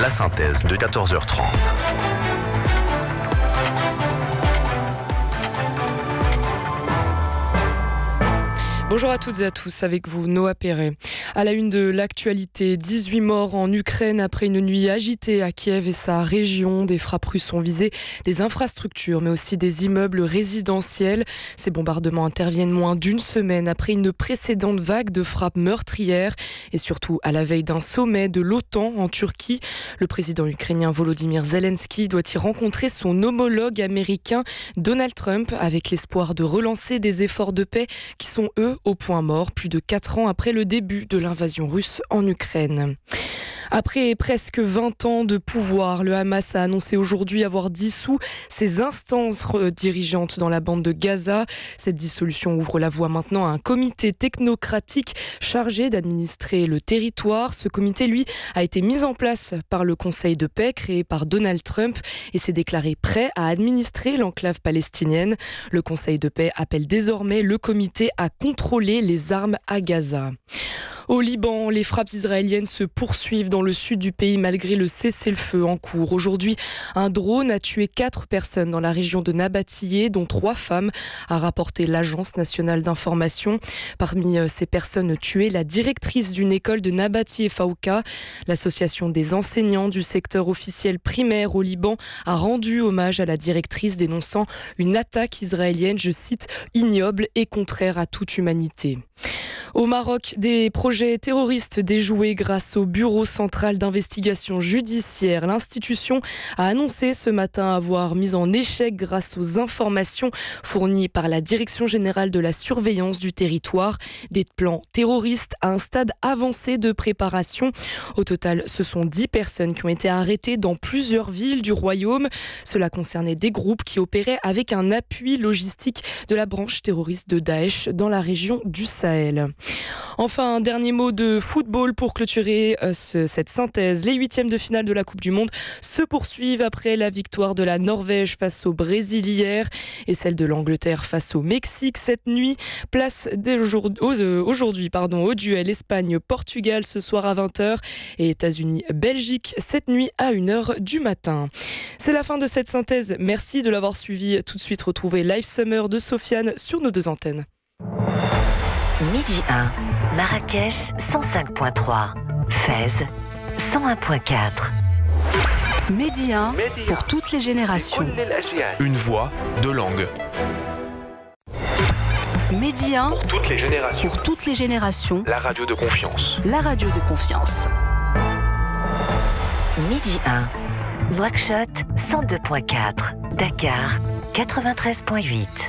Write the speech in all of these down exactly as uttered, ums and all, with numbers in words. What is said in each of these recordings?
la synthèse de quatorze heures trente. Bonjour à toutes et à tous, avec vous Noah Perret. À la une de l'actualité, dix-huit morts en Ukraine après une nuit agitée à Kiev et sa région. Des frappes russes ont visé des infrastructures mais aussi des immeubles résidentiels. Ces bombardements interviennent moins d'une semaine après une précédente vague de frappes meurtrières et surtout à la veille d'un sommet de l'OTAN en Turquie. Le président ukrainien Volodymyr Zelensky doit y rencontrer son homologue américain Donald Trump avec l'espoir de relancer des efforts de paix qui sont eux au point mort, plus de quatre ans après le début de l'invasion russe en Ukraine. Après presque vingt ans de pouvoir, le Hamas a annoncé aujourd'hui avoir dissous ses instances dirigeantes dans la bande de Gaza. Cette dissolution ouvre la voie maintenant à un comité technocratique chargé d'administrer le territoire. Ce comité, lui, a été mis en place par le Conseil de paix créé par Donald Trump et s'est déclaré prêt à administrer l'enclave palestinienne. Le Conseil de paix appelle désormais le comité à contrôler les armes à Gaza. Au Liban, les frappes israéliennes se poursuivent dans le sud du pays malgré le cessez-le-feu en cours. Aujourd'hui, un drone a tué quatre personnes dans la région de Nabatillé, dont trois femmes, a rapporté l'Agence nationale d'information. Parmi ces personnes tuées, la directrice d'une école de Nabatillé Fawqa. L'association des enseignants du secteur officiel primaire au Liban a rendu hommage à la directrice, dénonçant une attaque israélienne, je cite, ignoble et contraire à toute humanité. Au Maroc, des projets terroristes déjoués grâce au Bureau central d'investigation judiciaire. L'institution a annoncé ce matin avoir mis en échec grâce aux informations fournies par la Direction générale de la surveillance du territoire des plans terroristes à un stade avancé de préparation. Au total, ce sont dix personnes qui ont été arrêtées dans plusieurs villes du royaume. Cela concernait des groupes qui opéraient avec un appui logistique de la branche terroriste de Daesh dans la région du Sahel. Enfin, un dernier mot de football pour clôturer euh, ce, cette synthèse. Les huitièmes de finale de la Coupe du Monde se poursuivent après la victoire de la Norvège face au Brésil hier et celle de l'Angleterre face au Mexique cette nuit. Place aujourd'hui pardon, au duel Espagne-Portugal ce soir à vingt heures et États-Unis-Belgique cette nuit à une heure du matin. C'est la fin de cette synthèse. Merci de l'avoir suivi. Tout de suite, retrouvez Live Summer de Sofiane sur nos deux antennes. Midi un, Marrakech cent cinq virgule trois, Fès cent un virgule quatre. Midi un, pour toutes les générations. Une voix, deux langues. Midi un, pour toutes les générations. Pour toutes les générations. La radio de confiance. La radio de confiance. Midi un, Nouakchott cent deux virgule quatre, Dakar quatre-vingt-treize virgule huit.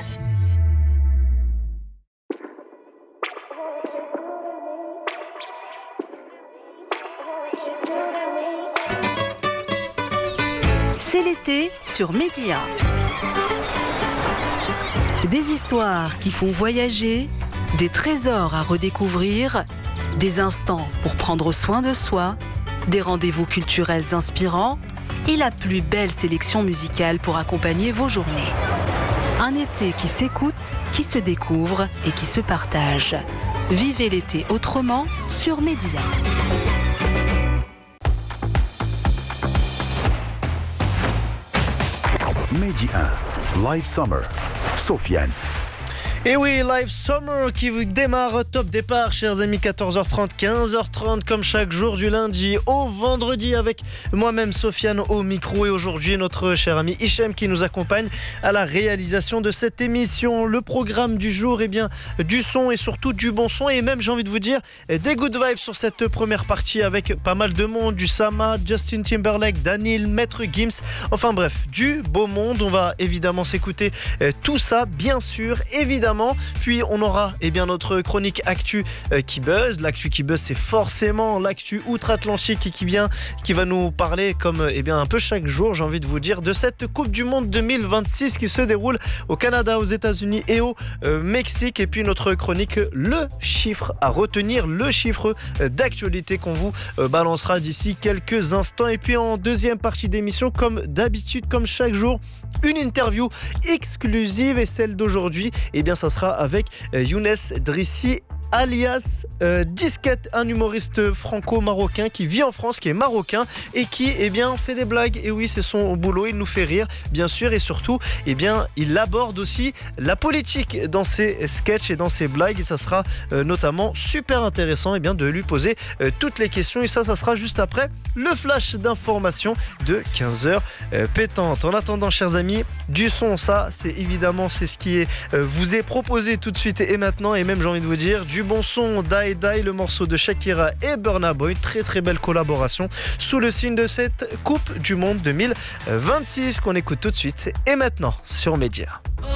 C'est l'été sur Midi un. Des histoires qui font voyager, des trésors à redécouvrir, des instants pour prendre soin de soi, des rendez-vous culturels inspirants et la plus belle sélection musicale pour accompagner vos journées. Un été qui s'écoute, qui se découvre et qui se partage. Vivez l'été autrement sur Midi un. Midi un, Live Summer, Sofiane. Et oui, Live Summer qui vous démarre, top départ, chers amis, quatorze heures trente, quinze heures trente, comme chaque jour du lundi au vendredi, avec moi-même Sofiane au micro. Et aujourd'hui, notre cher ami Hichem qui nous accompagne à la réalisation de cette émission. Le programme du jour, eh bien, du son et surtout du bon son. Et même, j'ai envie de vous dire, des good vibes sur cette première partie avec pas mal de monde, du Sama, Justin Timberlake, Daniel, Maître Gims. Enfin bref, du beau monde. On va évidemment s'écouter tout ça, bien sûr, évidemment. Puis on aura eh bien, notre chronique Actu euh, qui buzz. L'actu qui buzz, c'est forcément l'actu outre-Atlantique qui vient, qui va nous parler comme eh bien, un peu chaque jour, j'ai envie de vous dire, de cette Coupe du Monde deux mille vingt-six qui se déroule au Canada, aux États-Unis et au euh, Mexique. Et puis notre chronique, le chiffre à retenir, le chiffre euh, d'actualité qu'on vous euh, balancera d'ici quelques instants. Et puis en deuxième partie d'émission, comme d'habitude, comme chaque jour, une interview exclusive, et celle d'aujourd'hui, eh bien, ça sera avec Younes Drissi alias euh, Disquette, un humoriste franco-marocain qui vit en France, qui est marocain et qui eh bien, fait des blagues. Et oui, c'est son boulot, il nous fait rire, bien sûr, et surtout, eh bien, il aborde aussi la politique dans ses sketchs et dans ses blagues. Et ça sera euh, notamment super intéressant eh bien, de lui poser euh, toutes les questions. Et ça, ça sera juste après le flash d'information de quinze heures euh, pétante. En attendant, chers amis, du son, ça, c'est évidemment c'est ce qui est, euh, vous est proposé tout de suite et maintenant. Et même, j'ai envie de vous dire, du bon son, Die Die, le morceau de Shakira et Burna Boy, très très belle collaboration sous le signe de cette Coupe du Monde deux mille vingt-six qu'on écoute tout de suite et maintenant sur Média.